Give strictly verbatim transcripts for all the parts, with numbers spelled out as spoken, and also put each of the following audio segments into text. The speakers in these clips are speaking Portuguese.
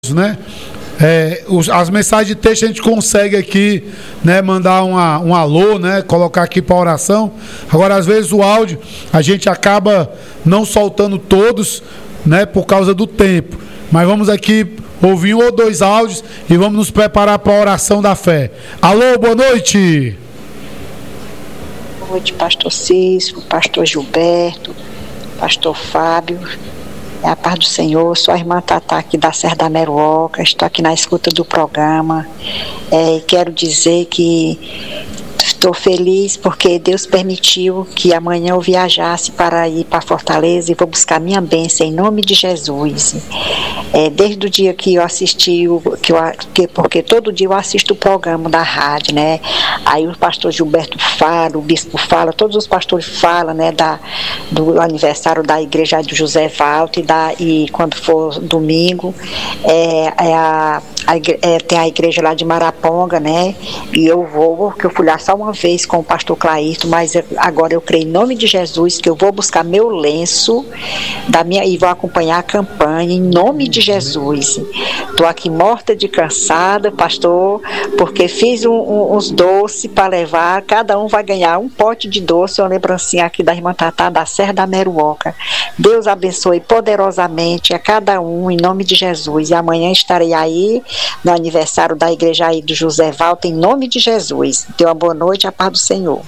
né? É, os, as mensagens de texto a gente consegue aqui, né, mandar uma, um alô, né, colocar aqui para oração. Agora, às vezes o áudio a gente acaba não soltando todos, né, por causa do tempo. Mas vamos aqui ouvir um ou dois áudios e vamos nos preparar para a oração da fé. Alô, boa noite. Boa noite, pastor Cícero, pastor Gilberto, pastor Fábio. É a paz do Senhor. Sou a irmã Tatá aqui da Serra da Meruoca. Estou aqui na escuta do programa. É, quero dizer que estou feliz porque Deus permitiu que amanhã eu viajasse para ir para Fortaleza e vou buscar minha bênção em nome de Jesus. É, desde o dia que eu assisti, que eu, que, porque todo dia eu assisto o programa da rádio, né? Aí o pastor Gilberto fala, o bispo fala, todos os pastores falam, né, da, do aniversário da igreja do José Valto e, da, e quando for domingo, é, é a, a, é, tem a igreja lá de Maraponga, né? E eu vou, que eu fui lá só uma vez com o pastor Clairton, mas agora eu creio em nome de Jesus que eu vou buscar meu lenço da minha, e vou acompanhar a campanha em nome de Jesus. Estou aqui morta de cansada, pastor, porque fiz um, um, uns doces para levar. Cada um vai ganhar um pote de doce, uma lembrancinha aqui da irmã Tatá da Serra da Meruoca. Deus abençoe poderosamente a cada um em nome de Jesus. E amanhã estarei aí no aniversário da igreja aí do José Valto em nome de Jesus. Tenha uma boa noite, a paz do Senhor.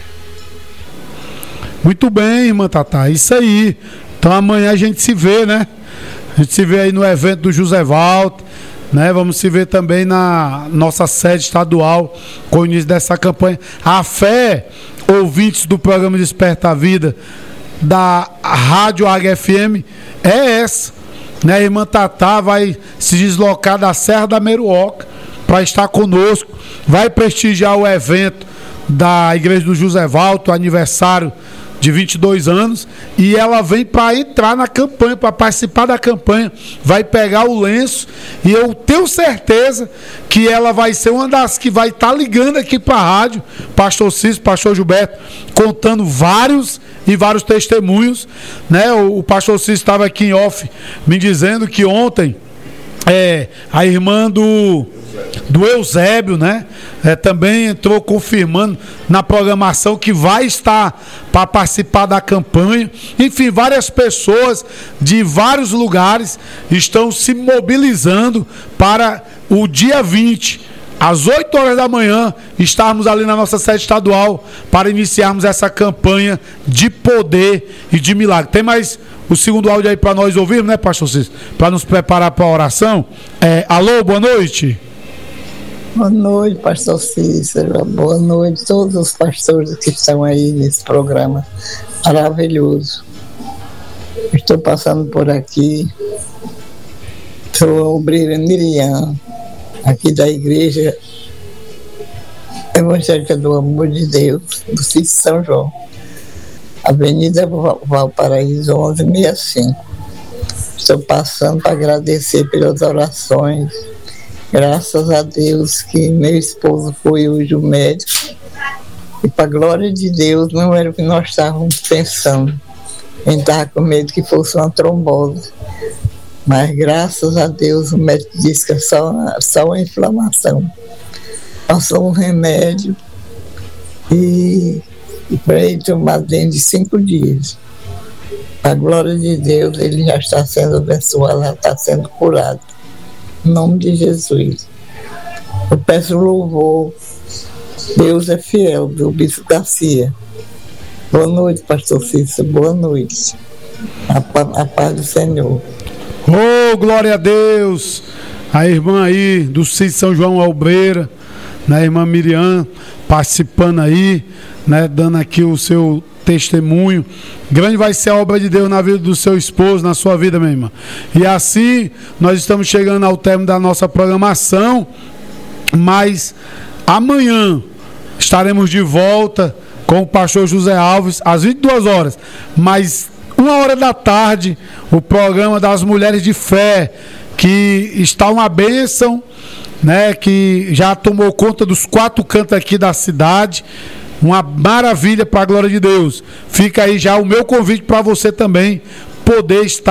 Muito bem, irmã Tatá, isso aí. Então amanhã a gente se vê, né? A gente se vê aí no evento do José Valto, né? Vamos se ver também na nossa sede estadual com o início dessa campanha. A fé, ouvintes do programa Desperta a Vida da Rádio H F M, é essa, né? A irmã Tatá vai se deslocar da Serra da Meruoca para estar conosco, vai prestigiar o evento da Igreja do José Valto, aniversário de vinte e dois anos, e ela vem para entrar na campanha, para participar da campanha, vai pegar o lenço, e eu tenho certeza que ela vai ser uma das que vai estar tá ligando aqui para a rádio, pastor Cícero, pastor Gilberto, contando vários e vários testemunhos, né? O, o pastor Cícero estava aqui em off me dizendo que ontem é, a irmã do do Eusébio, né? É, também entrou confirmando na programação que vai estar para participar da campanha. Enfim, várias pessoas de vários lugares estão se mobilizando para o dia vinte, às oito horas da manhã, estarmos ali na nossa sede estadual para iniciarmos essa campanha de poder e de milagre. Tem mais o segundo áudio aí para nós ouvirmos, né, pastor Cícero? Para nos preparar para a oração. É, alô, boa noite. Boa noite, pastor Cícero. Boa noite a todos os pastores que estão aí nesse programa maravilhoso. Estou passando por aqui. Sou a obreira Miriam, aqui da Igreja Evangélica do Amor de Deus, do sítio São João, Avenida Valparaíso onze sessenta e cinco. Estou passando para agradecer pelas orações. Graças a Deus que meu esposo foi hoje o médico, e para a glória de Deus não era o que nós estávamos pensando. A gente estava com medo que fosse uma trombose, mas graças a Deus o médico disse que é só, só uma inflamação. Passou um remédio e, e para ele tomar dentro de cinco dias. Para a glória de Deus, ele já está sendo abençoado, já está sendo curado. Em nome de Jesus. Eu peço louvor. Deus é fiel, do Bispo Garcia. Boa noite, pastor Cícero. Boa noite. A, a paz do Senhor. Oh, glória a Deus. A irmã aí do sítio São João Albreira, né, a irmã Miriam, participando aí, né, dando aqui o seu testemunho. Grande vai ser a obra de Deus na vida do seu esposo, na sua vida, minha irmã. E assim nós estamos chegando ao término da nossa programação, mas amanhã estaremos de volta com o pastor José Alves às vinte e duas horas, mas uma hora da tarde o programa das Mulheres de Fé, que está uma bênção, né, que já tomou conta dos quatro cantos aqui da cidade. Uma maravilha para a glória de Deus. Fica aí já o meu convite para você também poder estar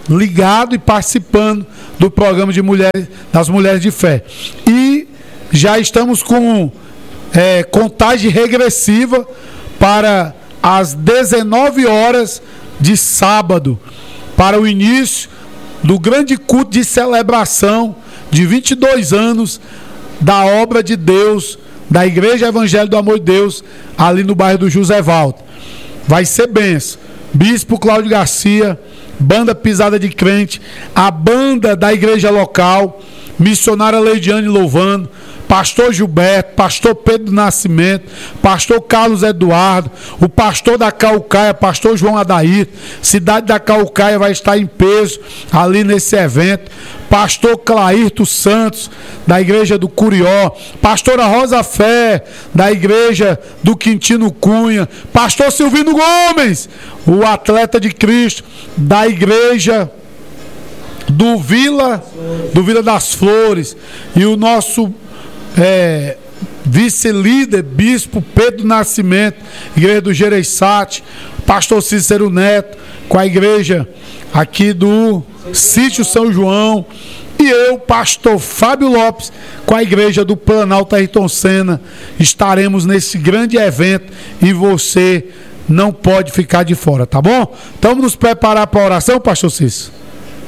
ligado e participando do programa de mulheres, das Mulheres de Fé. E já estamos com é, contagem regressiva para as dezenove horas de sábado, para o início do grande culto de celebração de vinte e dois anos da obra de Deus, da Igreja Evangelho do Amor de Deus, ali no bairro do José Valdo. Vai ser benção. Bispo Cláudio Garcia, banda Pisada de Crente, a banda da igreja local, missionária Leidiane louvando, pastor Gilberto, pastor Pedro Nascimento, pastor Carlos Eduardo, o pastor da Caucaia, pastor João Adair, cidade da Caucaia vai estar em peso ali nesse evento, pastor Clairto Santos, da igreja do Curió, pastora Rosa Fé, da igreja do Quintino Cunha, pastor Silvino Gomes, o atleta de Cristo, da igreja do Vila, do Vila das Flores, e o nosso É, vice-líder, bispo Pedro Nascimento, igreja do Gereissati, pastor Cícero Neto, com a igreja aqui do Sítio São João, e eu, pastor Fábio Lopes, com a igreja do Planalto Ayrton Senna, estaremos nesse grande evento e você não pode ficar de fora, tá bom? Então vamos nos preparar para a oração, pastor Cícero.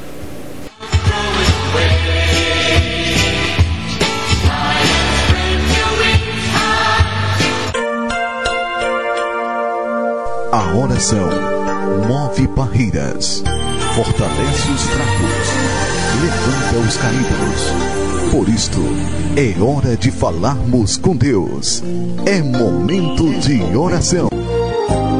A oração move barreiras, fortalece os fracos, levanta os caídos. Por isto, é hora de falarmos com Deus. É momento de oração.